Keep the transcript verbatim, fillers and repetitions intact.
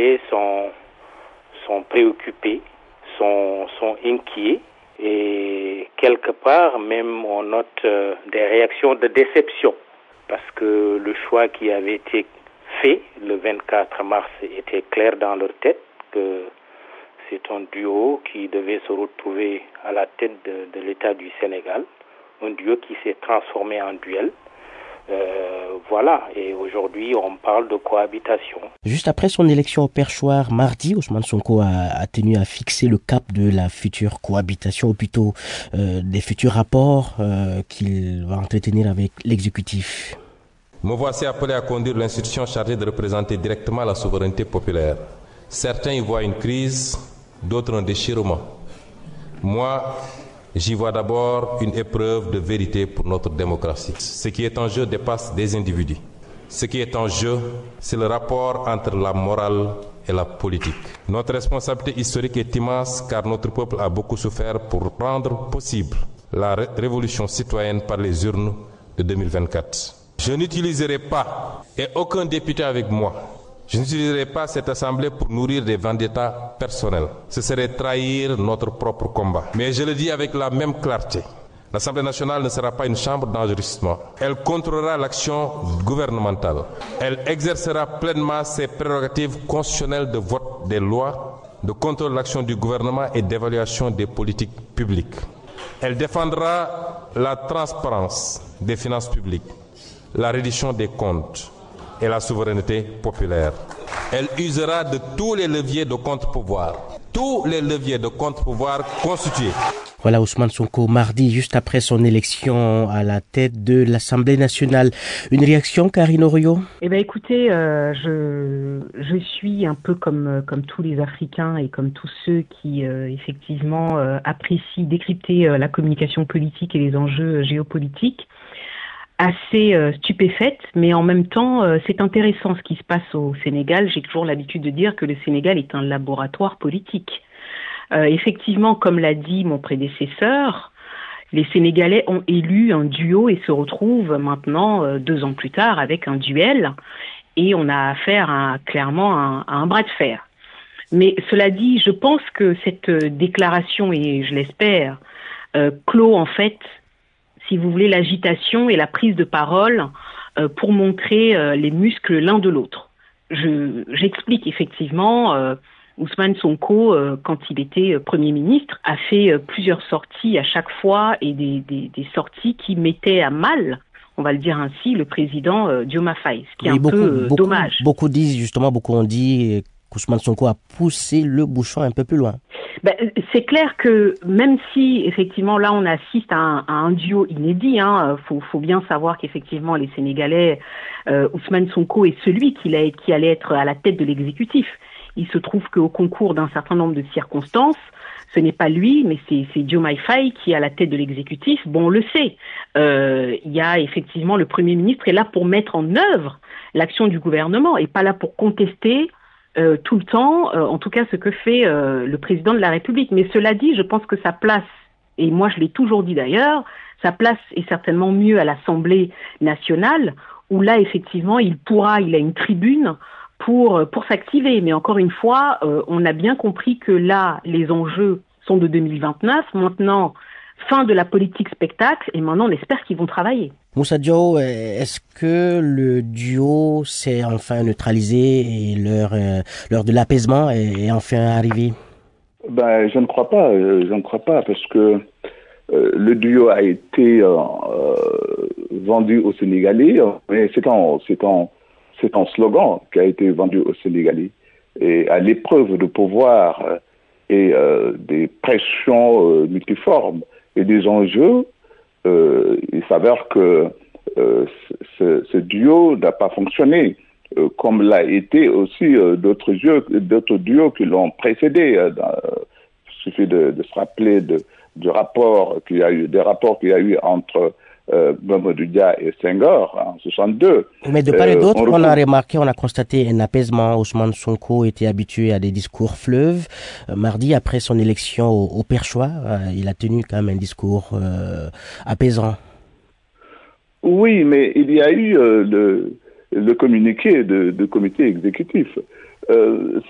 Sénégalais sont, sont préoccupés, sont, sont inquiets et quelque part même on note euh, des réactions de déception parce que le choix qui avait été fait le vingt-quatre mars était clair dans leur tête que c'est un duo qui devait se retrouver à la tête de, de l'État du Sénégal, un duo qui s'est transformé en duel. Euh, voilà, et aujourd'hui on parle de cohabitation. Juste après son élection au perchoir mardi, Ousmane Sonko a, a tenu à fixer le cap de la future cohabitation, ou plutôt euh, des futurs rapports euh, qu'il va entretenir avec l'exécutif. Me voici appelé à conduire l'institution chargée de représenter directement la souveraineté populaire. Certains y voient une crise, d'autres un déchirement. Moi, j'y vois d'abord une épreuve de vérité pour notre démocratie. Ce qui est en jeu dépasse des individus. Ce qui est en jeu, c'est le rapport entre la morale et la politique. Notre responsabilité historique est immense car notre peuple a beaucoup souffert pour rendre possible la ré- révolution citoyenne par les urnes de deux mille vingt-quatre. Je n'utiliserai pas, et aucun député avec moi, je n'utiliserai pas cette assemblée pour nourrir des vendettas personnels. Ce serait trahir notre propre combat. Mais je le dis avec la même clarté. L'Assemblée nationale ne sera pas une chambre d'enregistrement. Elle contrôlera l'action gouvernementale. Elle exercera pleinement ses prérogatives constitutionnelles de vote des lois, de contrôle de l'action du gouvernement et d'évaluation des politiques publiques. Elle défendra la transparence des finances publiques, la reddition des comptes et la souveraineté populaire. Elle usera de tous les leviers de contre-pouvoir, tous les leviers de contre-pouvoir constitués. Voilà Ousmane Sonko mardi, juste après son élection à la tête de l'Assemblée nationale. Une réaction, Karine Orio? Eh ben, écoutez, euh, je je suis un peu comme comme tous les Africains et comme tous ceux qui euh, effectivement euh, apprécient décrypter euh, la communication politique et les enjeux géopolitiques, assez euh, stupéfaite, mais en même temps, euh, c'est intéressant ce qui se passe au Sénégal. J'ai toujours l'habitude de dire que le Sénégal est un laboratoire politique. Euh, effectivement, comme l'a dit mon prédécesseur, les Sénégalais ont élu un duo et se retrouvent maintenant, euh, deux ans plus tard, avec un duel. Et on a affaire à, clairement à, à un bras de fer. Mais cela dit, je pense que cette déclaration, et je l'espère, euh, clôt en fait, si vous voulez, l'agitation et la prise de parole euh, pour montrer euh, les muscles l'un de l'autre. Je, j'explique effectivement... Euh, Ousmane Sonko, euh, quand il était euh, Premier ministre, a fait euh, plusieurs sorties à chaque fois et des, des, des sorties qui mettaient à mal, on va le dire ainsi, le président euh, Diomaye Faye, ce qui est oui, un beaucoup, peu euh, beaucoup, dommage. Beaucoup disent, justement, beaucoup ont dit qu'Ousmane Sonko a poussé le bouchon un peu plus loin. Ben, c'est clair que même si, effectivement, là, on assiste à un, à un duo inédit, hein, faut, faut bien savoir qu'effectivement, les Sénégalais, euh, Ousmane Sonko est celui qui, l'a, qui allait être à la tête de l'exécutif. Il se trouve qu'au concours d'un certain nombre de circonstances, ce n'est pas lui, mais c'est, c'est Diomaye Faye qui est à la tête de l'exécutif. Bon, on le sait. Euh, il y a effectivement le Premier ministre est là pour mettre en œuvre l'action du gouvernement et pas là pour contester euh, tout le temps, euh, en tout cas ce que fait euh, le président de la République. Mais cela dit, je pense que sa place, et moi je l'ai toujours dit d'ailleurs, sa place est certainement mieux à l'Assemblée nationale, où là effectivement il pourra, il a une tribune pour pour s'activer. Mais encore une fois, euh, on a bien compris que là, les enjeux sont de deux mille vingt-neuf. Maintenant, fin de la politique spectacle, et maintenant on espère qu'ils vont travailler. Moussa Diaw, est-ce que le duo s'est enfin neutralisé et l'heure, euh, l'heure de l'apaisement est, est enfin arrivée? Ben, je ne crois pas, euh, je ne crois pas, parce que euh, le duo a été euh, euh, vendu aux Sénégalais, mais c'est en, c'est en C'est un slogan qui a été vendu aux Sénégalais. Et à l'épreuve de pouvoir euh, et euh, des pressions euh, multiformes et des enjeux, euh, il s'avère que euh, ce, ce duo n'a pas fonctionné, euh, comme l'a été aussi euh, d'autres, duos, d'autres duos qui l'ont précédé. Euh, dans, il suffit de, de se rappeler de, du rapport qu'il y a eu, des rapports qu'il y a eu entre Euh, Mamadou Dia et Senghor en soixante-deux. Mais de part et d'autre, euh, on, on a remarqué, on a constaté un apaisement. Ousmane Sonko était habitué à des discours fleuves. Euh, mardi, après son élection au, au Perchoir, euh, il a tenu quand même un discours euh, apaisant. Oui, mais il y a eu euh, le, le communiqué de, de comité exécutif. Euh,